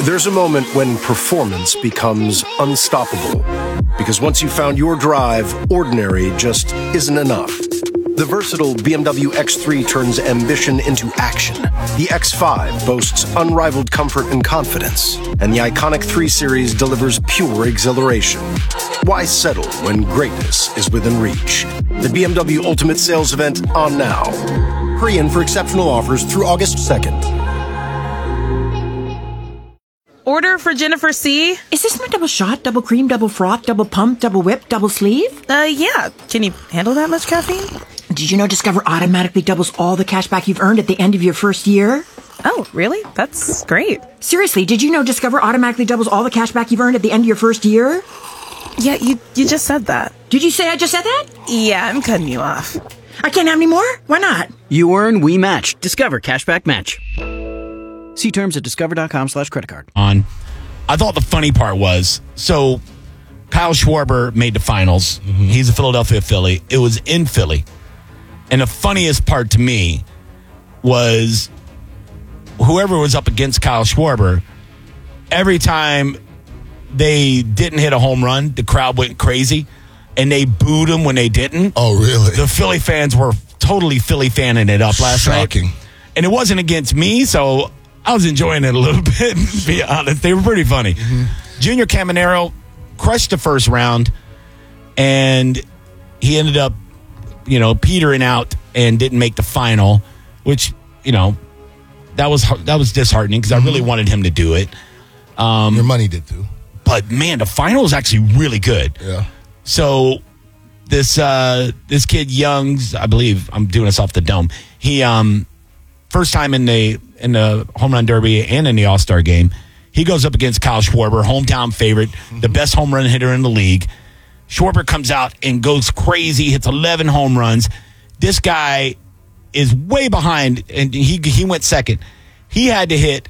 There's a moment when performance becomes unstoppable. Because once you've found your drive, ordinary just isn't enough. The versatile BMW X3 turns ambition into action. The X5 boasts unrivaled comfort and confidence. And the iconic 3 Series delivers pure exhilaration. Why settle when greatness is within reach? The BMW Ultimate Sales Event on now. Hurry in for exceptional offers through August 2nd. Order for Jennifer C. Is this my double shot, double cream, double froth, double pump, double whip, double sleeve? Yeah. Can you handle that much caffeine? Did you know Discover automatically doubles all the cash back you've earned at the end of your first year? Oh, really? That's great. Seriously, did you know Discover automatically doubles all the cash back you've earned at the end of your first year? Yeah, you just said that. Did you say I just said that? Yeah, I'm cutting you off. I can't have any more? Why not? You earn, we match. Discover Cashback Match. See terms at discover.com/creditcard. I thought the funny part was, so Kyle Schwarber made the finals. Mm-hmm. He's a Philadelphia Philly. It was in Philly. And the funniest part to me was whoever was up against Kyle Schwarber, every time they didn't hit a home run, the crowd went crazy, and they booed him when they didn't. Oh, really? The Philly fans were totally Philly fanning it up last night. Shocking. And it wasn't against me, so I was enjoying it a little bit, to be honest. They were pretty funny. Mm-hmm. Junior Caminero crushed the first round, and he ended up, petering out and didn't make the final, which, that was disheartening because I really wanted him to do it. Your money did too. But, man, the final was actually really good. Yeah. So this kid Youngs, I believe, I'm doing this off the dome. He first time in the home run derby and in the All-Star game, he goes up against Kyle Schwarber, hometown favorite, the best home run hitter in the league. Schwarber comes out and goes crazy, hits 11 home runs. This guy is way behind, and he went second. He had to hit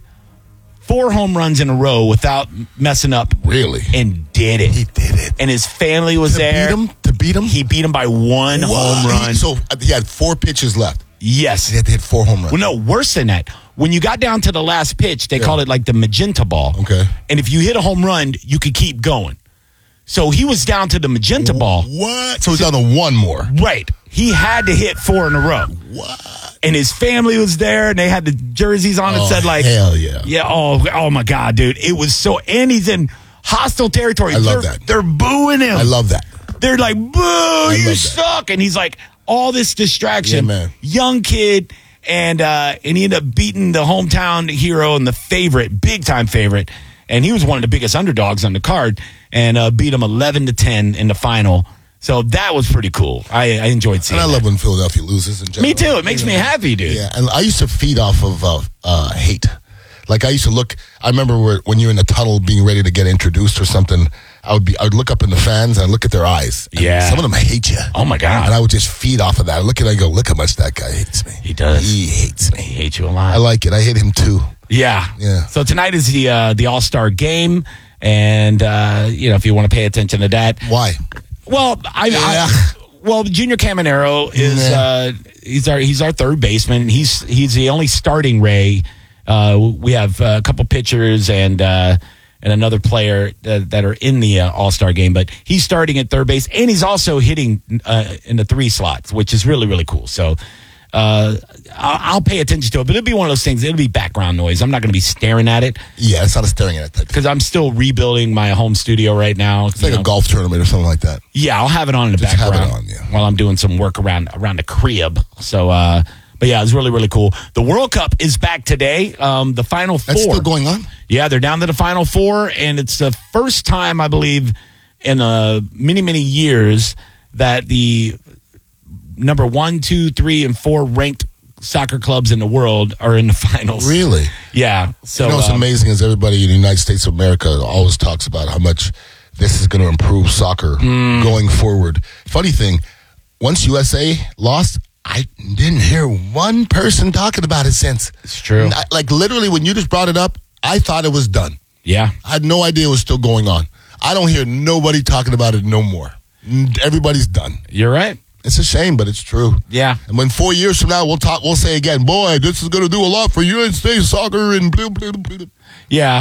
4 home runs in a row without messing up. Really? And did it. He did it. And his family was there. To beat him? He beat him by 1 home run. So he had 4 pitches left. Yes. He had to hit 4 home runs. Well, no, worse than that. When you got down to the last pitch, they called it like the magenta ball. Okay. And if you hit a home run, you could keep going. So he was down to the magenta ball. What? So he's down to 1 more. Right. He had to hit 4 in a row. What? And his family was there, and they had the jerseys on that said like, hell yeah. Yeah, oh my God, dude. It was so, and he's in hostile territory. I love that. They're booing him. I love that. They're like, boo, you suck. And he's like, all this distraction. Yeah, man. Young kid, and he ended up beating the hometown hero and the favorite, big time favorite. And he was one of the biggest underdogs on the card, and beat him 11-10 in the final. So that was pretty cool. I enjoyed seeing it. And I that. love when Philadelphia loses in general. Me too. It makes me happy, dude. Yeah, and I used to feed off of hate. Like I used to look. I remember when you're in the tunnel being ready to get introduced or something. I would look up in the fans and I'd look at their eyes. Yeah, some of them hate you. Oh my God! And I would just feed off of that. I look at it and I go, look how much that guy hates me. He does. He hates me. He hates you a lot. I like it. I hate him too. Yeah. Yeah. So tonight is the All-Star game, and if you want to pay attention to that. Why? Well, Junior Caminero is he's our third baseman. He's the only starting Ray. We have a couple pitchers and another player that are in the All-Star game, but he's starting at third base, and he's also hitting in the 3 slots, which is really, really cool. So I'll pay attention to it, but it'll be one of those things. It'll be background noise. I'm not going to be staring at it. Yeah, it's not a staring at it. Because I'm still rebuilding my home studio right now. It's like a golf tournament or something like that. Yeah, I'll have it on in the Just background have it on, yeah. while I'm doing some work around the crib. So, but yeah, it's really, really cool. The World Cup is back today. The Final Four. That's still going on? Yeah, they're down to the Final Four, and it's the first time, I believe, in many, many years that the number 1, 2, 3, and 4 ranked soccer clubs in the world are in the finals. Really? Yeah. So what's amazing is everybody in the United States of America always talks about how much this is going to improve soccer going forward. Funny thing, once USA lost, I didn't hear one person talking about it since. It's true. Like literally when you just brought it up, I thought it was done. Yeah. I had no idea it was still going on. I don't hear nobody talking about it no more. Everybody's done. You're right. It's a shame, but it's true. Yeah. And when 4 years from now, we'll say again, boy, this is going to do a lot for United States soccer and blah, blah, blah. Yeah.